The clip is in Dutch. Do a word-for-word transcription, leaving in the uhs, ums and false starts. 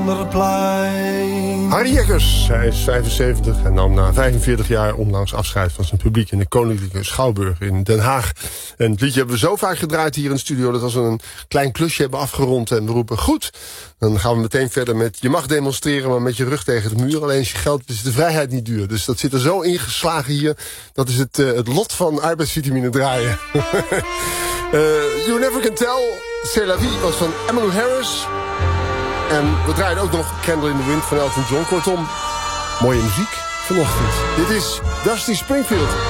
Vondelplein. Harry Jekkers, hij is vijfenzeventig en nam na vijfenveertig jaar onlangs afscheid van zijn publiek in de Koninklijke Schouwburg in Den Haag. En het liedje hebben we zo vaak gedraaid hier in de studio dat als we een klein klusje hebben afgerond en we roepen goed, dan gaan we meteen verder met je mag demonstreren, maar met je rug tegen de muur. Alleen als je geld is de vrijheid niet duur. Dus dat zit er zo ingeslagen hier. Dat is het, uh, het lot van arbeidsvitamine draaien. uh, you Never Can Tell, C'est la Vie was van Emmylou Harris. En we draaien ook nog Candle in the Wind van Elton John. Kortom, mooie muziek vanochtend. Dit is Dusty Springfield.